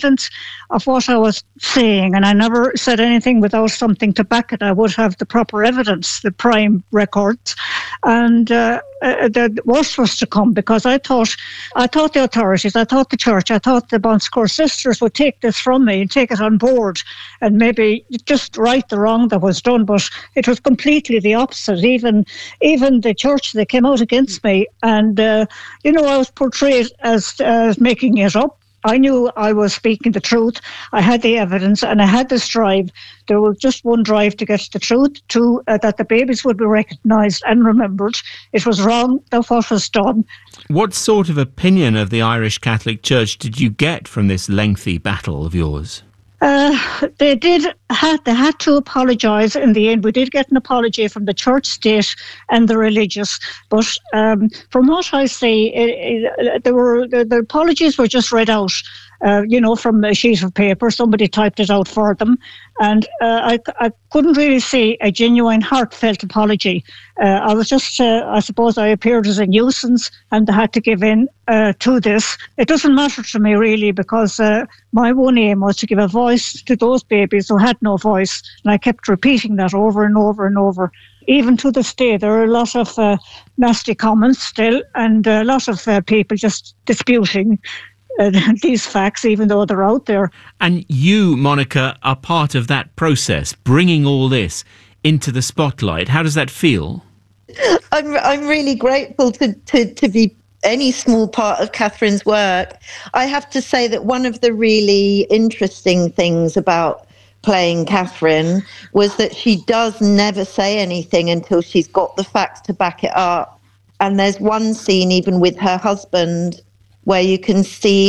evidence of what I was saying, and I never said anything without something to back it. I would have the proper evidence, the prime records, and the worst was to come, because I thought the authorities, I thought the church, I thought the Bon Secours sisters would take this from me and take it on board and maybe just right the wrong that was done. But it was completely the opposite. Even the church, they came out against me, and I was portrayed as making it up. I knew I was speaking the truth. I had the evidence, and I had this drive. There was just one drive to get the truth, that the babies would be recognised and remembered. It was wrong that what was done. What sort of opinion of the Irish Catholic Church did you get from this lengthy battle of yours? They had to apologise in the end. We did get an apology from the church, state and the religious, but from what I see, the apologies were just read out, from a sheet of paper. Somebody typed it out for them, and I couldn't really see a genuine, heartfelt apology. I was just, I suppose I appeared as a nuisance, and they had to give in to this. It doesn't matter to me really, because my one aim was to give a voice to those babies who had no voice, and I kept repeating that over and over and over. Even to this day, there are a lot of nasty comments still, and a lot of people just disputing these facts, even though they're out there. And you, Monica, are part of that process, bringing all this into the spotlight. How does that feel? I'm really grateful to be any small part of Catherine's work. I have to say that one of the really interesting things about playing Catherine was that she does never say anything until she's got the facts to back it up. And there's one scene, even with her husband, where you can see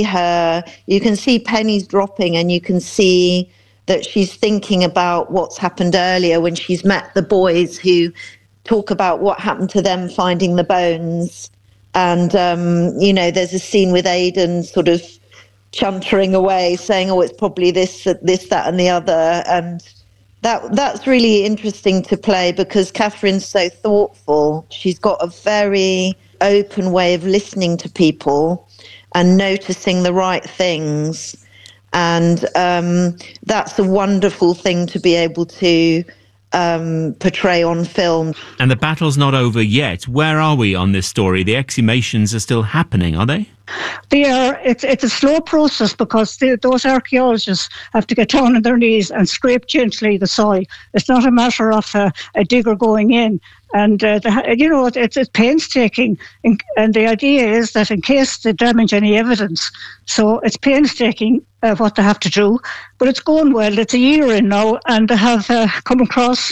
pennies dropping, and you can see that she's thinking about what's happened earlier when she's met the boys who talk about what happened to them finding the bones. And, there's a scene with Aidan sort of chuntering away, saying, oh, it's probably this, that and the other. And that's really interesting to play, because Catherine's so thoughtful. She's got a very open way of listening to people and noticing the right things. And that's a wonderful thing to be able to portray on film. And the battle's not over yet. Where are we on this story? The exhumations are still happening, are they? They are. It's a slow process, because those archaeologists have to get down on their knees and scrape gently the soil. It's not a matter of a digger going in. And, it's painstaking. And the idea is that in case they damage any evidence, so it's painstaking what they have to do. But it's going well. It's a year in now, and they have come across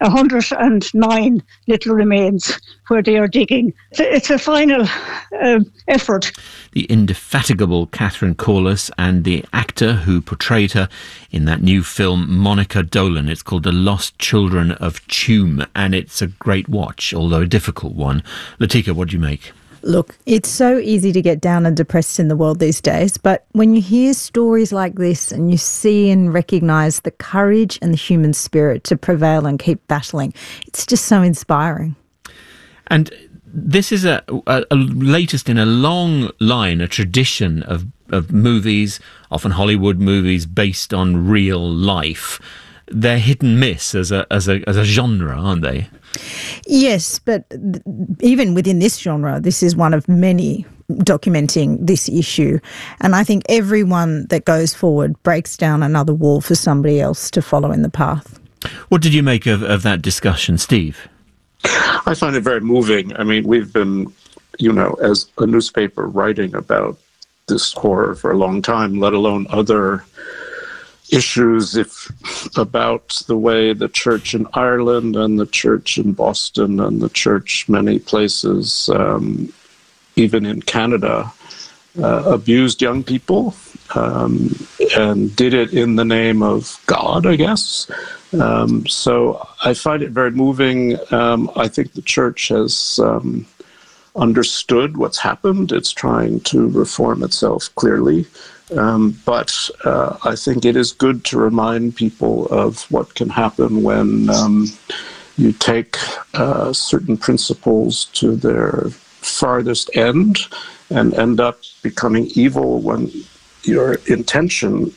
109 little remains where they are digging. It's a final effort. The indefatigable Catherine Corless and the actor who portrayed her in that new film, Monica Dolan. It's called The Lost Children of Tuam, and it's a great watch, although a difficult one. Latika, what do you make? Look, it's so easy to get down and depressed in the world these days, but when you hear stories like this and you see and recognise the courage and the human spirit to prevail and keep battling, it's just so inspiring. And this is a latest in a long line, a tradition of movies, often Hollywood movies based on real life. They're hit and miss as a genre, aren't they? Yes, but even within this genre, this is one of many documenting this issue. And I think everyone that goes forward breaks down another wall for somebody else to follow in the path. What did you make of that discussion, Steve? I find it very moving. I mean, we've been, as a newspaper, writing about this horror for a long time, let alone other issues about the way the church in Ireland and the church in Boston and the church many places, even in Canada, abused young people and did it in the name of God, I guess. So I find it very moving. I think the church has understood what's happened. It's trying to reform itself clearly. But I think it is good to remind people of what can happen when you take certain principles to their farthest end and end up becoming evil when your intention